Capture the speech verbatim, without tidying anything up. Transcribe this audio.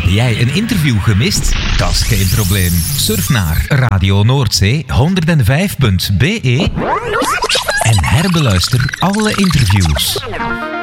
jij een interview gemist? Dat is geen probleem. Surf naar Radio Noordzee honderdvijf punt be en herbeluister alle interviews.